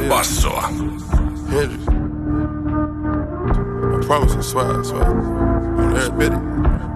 Bassoa. Hendrix. I promise I swear. On every bit.